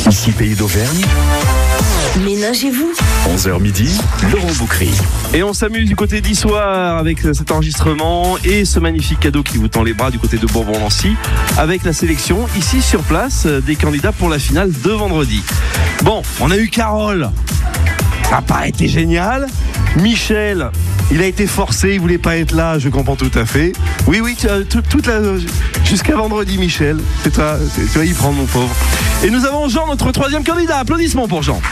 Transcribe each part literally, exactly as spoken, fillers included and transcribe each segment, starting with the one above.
Ici Pays d'Auvergne. Ménagez-vous. onze heures midi, Laurent Boucry. Et on s'amuse du côté d'Issoire avec cet enregistrement et ce magnifique cadeau qui vous tend les bras du côté de Bourbon-Lancy avec la sélection ici sur place des candidats pour la finale de vendredi. Bon, on a eu Carole. Ça n'a pas été génial. Michel, il a été forcé, il voulait pas être là, je comprends tout à fait. Oui, oui, toute, toute la, jusqu'à vendredi, Michel. C'est toi, c'est, tu vas y prendre, mon pauvre. Et nous avons Jean, notre troisième candidat. Applaudissements pour Jean.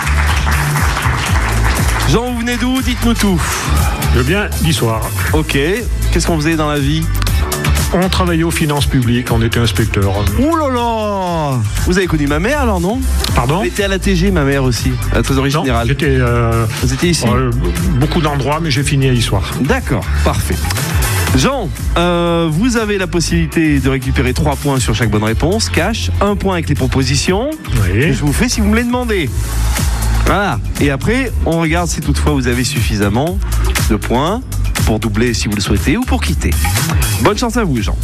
Jean, vous venez d'où? Dites-nous tout. Je viens d'Issoire. Ok. Qu'est-ce qu'on faisait dans la vie? On travaillait aux finances publiques, on était inspecteur. Ouh là là! Vous avez connu ma mère alors, non? Pardon? Elle était à la T G, ma mère aussi, à la trésorerie Non, générale. j'étais... Euh, Vous étiez ici? euh, Beaucoup d'endroits, mais j'ai fini à Issoire. D'accord, parfait. Jean, euh, vous avez la possibilité de récupérer trois points sur chaque bonne réponse, cash, un point avec les propositions. Oui. Et je vous fais si vous me les demandez. Voilà. Et après, on regarde si toutefois vous avez suffisamment de points pour doubler si vous le souhaitez ou pour quitter. Bonne chance à vous, Jean.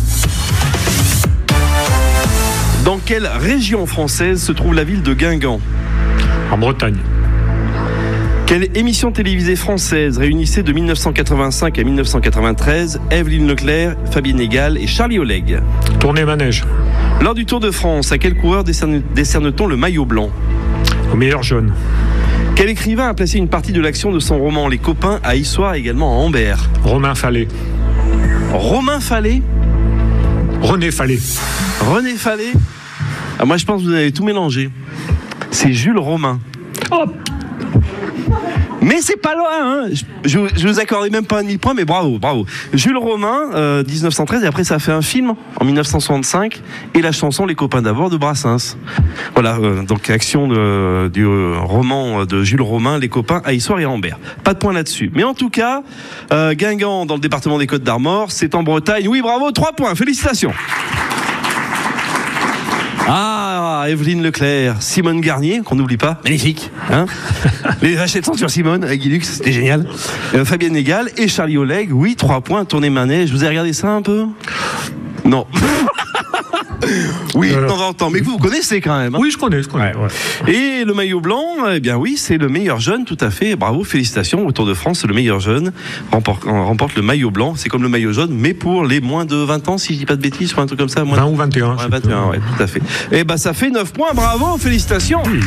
Dans quelle région française se trouve la ville de Guingamp? En Bretagne. Quelle émission télévisée française réunissait de mille neuf cent quatre-vingt-cinq à mille neuf cent quatre-vingt-treize Evelyne Leclerc, Fabienne Négal et Charlie Oleg? Tournée manège. Lors du Tour de France, à quel coureur décerne- décerne-t-on le maillot blanc? Au meilleur jaune. Quel écrivain a placé une partie de l'action de son roman Les Copains à Issoire et également à Ambert? Romain Fallet. Romain Fallet? René Fallet. René Fallet? Ah, moi je pense que vous avez tout mélangé. C'est Jules Romain. Oh. Mais c'est pas loin, hein. Je, je vous accordais même pas un demi-point, mais bravo, bravo. Jules Romain, euh, dix-neuf cent treize, et après ça a fait un film en mille neuf cent soixante-cinq, et la chanson Les Copains d'abord de Brassens. Voilà, euh, donc action de, du euh, roman de Jules Romain, Les Copains à Issoire et à Ambert. Pas de point là-dessus. Mais en tout cas, euh, Guingamp, dans le département des Côtes-d'Armor, c'est en Bretagne. Oui, bravo, trois points, félicitations. Ah, Evelyne Leclerc, Simone Garnier, qu'on n'oublie pas, magnifique, hein. Les vachettes sont sur Simone, avec Guy Lux, c'était génial. Euh, Fabienne Négal et Charlie Oleg, oui, trois points, tournée manège. Vous avez regardé ça un peu? Non. Oui, de temps en temps, mais vous, vous connaissez quand même. Hein. Oui, je connais, je connais. Ouais, ouais. Et le maillot blanc, eh bien oui, c'est le meilleur jeune, tout à fait. Bravo, félicitations. Au Tour de France, le meilleur jeune remporte, remporte le maillot blanc. C'est comme le maillot jaune, mais pour les moins de vingt ans, si je dis pas de bêtises, ou un truc comme ça. Moins vingt de... ou vingt et un. Ouais, vingt et un, ouais, tout à fait. Et ben, ça fait neuf points. Bravo, félicitations. Oui.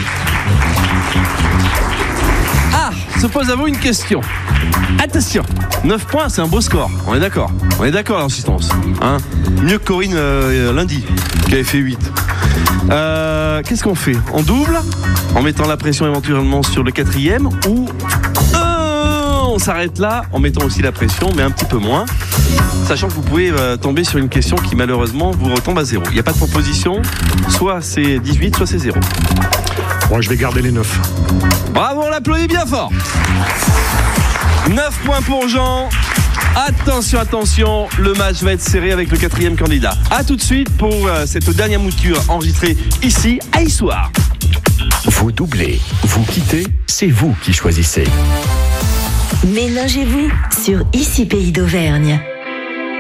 Ah, se pose à vous une question. Attention, neuf points, c'est un beau score. On est d'accord. On est d'accord, l'assistance. Hein, mieux que Corinne euh, lundi, qui avait fait huit. Euh, qu'est-ce qu'on fait? On double, en mettant la pression éventuellement sur le quatrième, ou euh, on s'arrête là, en mettant aussi la pression, mais un petit peu moins. Sachant que vous pouvez euh, tomber sur une question qui malheureusement vous retombe à zéro. Il n'y a pas de proposition, soit c'est dix-huit, soit c'est zéro. Bon, je vais garder les neuf. Bravo, on l'applaudit bien fort. neuf points pour Jean. Attention, attention, le match va être serré avec le quatrième candidat. A tout de suite pour euh, cette dernière mouture enregistrée ici à Issoire. Vous doublez, vous quittez, c'est vous qui choisissez. Ménagez-vous sur Ici Pays d'Auvergne.